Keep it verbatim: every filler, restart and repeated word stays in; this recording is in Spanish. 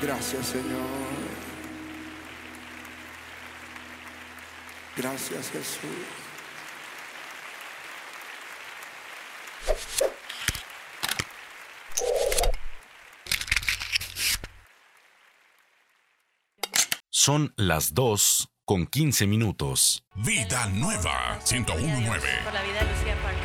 Gracias, Señor. Gracias, Jesús. Son las dos con quince minutos. Vida Nueva ciento uno punto nueve. Por la vida de Lucía Park.